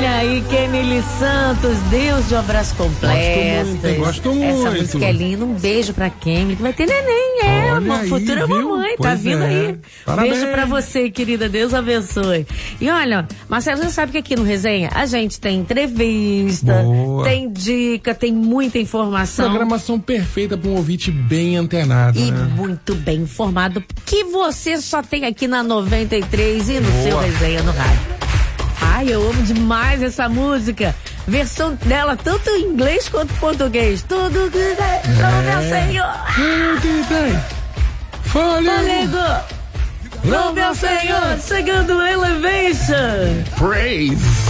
Olha aí, Kenny Santos, Deus de obras completas. Gosto muito. Essa música é linda. Um beijo pra Kenny, que vai ter neném. Uma aí, futura viu? mamãe, Pois tá vindo aí. Parabéns. Beijo pra você, querida. Deus abençoe. E olha, Marcelo, você sabe que aqui no Resenha a gente tem entrevista, Boa. tem dica, tem muita informação. Programação perfeita para um ouvinte bem antenado. E né? muito bem informado, que você só tem aqui na 93 e no seu Resenha no rádio. Ai, eu amo demais essa música. Versão dela, tanto em inglês quanto em português. Tudo que tem, meu Senhor. Tudo que tem. Fôlego. Oh, meu Senhor, chegando Elevation. Praise.